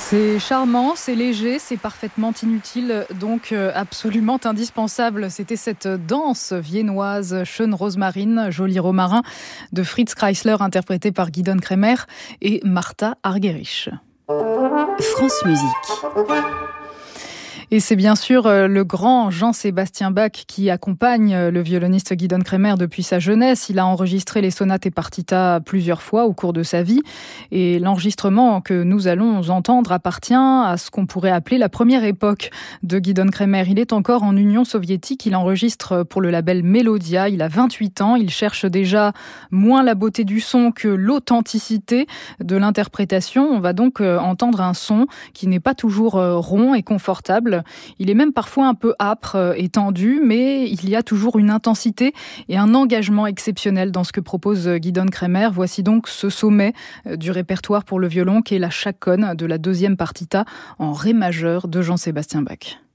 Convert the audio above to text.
C'est charmant, c'est léger, c'est parfaitement inutile, donc absolument indispensable. C'était cette danse viennoise Schön Rosmarin, Joli Romarin, de Fritz Kreisler, interprétée par Gidon Kremer et Martha Argerich. France Musique. Et c'est bien sûr le grand Jean-Sébastien Bach qui accompagne le violoniste Gidon Kremer depuis sa jeunesse. Il a enregistré les sonates et partitas plusieurs fois au cours de sa vie. Et l'enregistrement que nous allons entendre appartient à ce qu'on pourrait appeler la première époque de Gidon Kremer. Il est encore en Union soviétique. Il enregistre pour le label Melodia. Il a 28 ans. Il cherche déjà moins la beauté du son que l'authenticité de l'interprétation. On va donc entendre un son qui n'est pas toujours rond et confortable. Il est même parfois un peu âpre et tendu, mais il y a toujours une intensité et un engagement exceptionnel dans ce que propose Gidon Kremer. Voici donc ce sommet du répertoire pour le violon qui est la chaconne de la deuxième partita en ré majeur de Jean-Sébastien Bach.